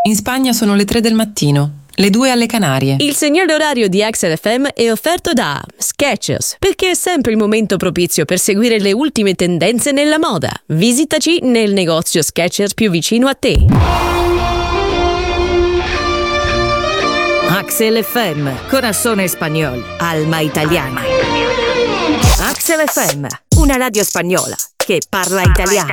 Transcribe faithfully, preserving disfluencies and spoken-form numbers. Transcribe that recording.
In Spagna sono le tre del mattino, le due alle Canarie. Il segnale orario di Axel F M è offerto da Skechers, perché è sempre il momento propizio per seguire le ultime tendenze nella moda. Visitaci nel negozio Skechers più vicino a te. Axel F M, corazón español, alma italiana. Axel F M, una radio spagnola che parla italiano.